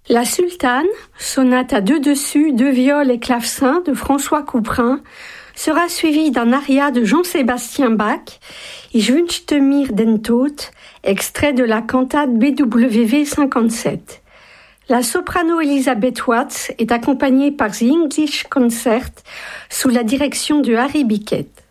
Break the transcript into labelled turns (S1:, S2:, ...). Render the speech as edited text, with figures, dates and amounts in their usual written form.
S1: La Sultane, sonate à deux dessus, deux viols et clavecin de François Couperin, sera suivie d'un aria de Jean-Sébastien Bach, Ich wünschte mir den Tod, extrait de la cantate BWV 57. La soprano Elisabeth Watts est accompagnée par The English Concert sous la direction de Harry Bickett.